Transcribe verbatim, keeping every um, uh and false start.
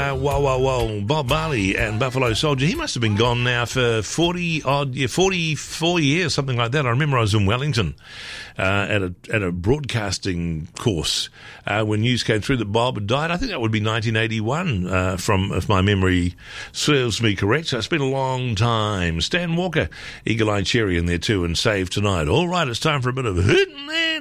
Uh, whoa, whoa, whoa. Bob Marley and Buffalo Soldier. He must have been gone now for forty odd, yeah, forty-four years, something like that. I remember I was in Wellington uh, at a at a broadcasting course uh, when news came through that Bob had died. I think that would be nineteen eighty-one, uh, from if my memory serves me correct. So it's been a long time. Stan Walker, Eagle Eye Cherry in there too, and Save Tonight. All right, it's time for a bit of Hootin' There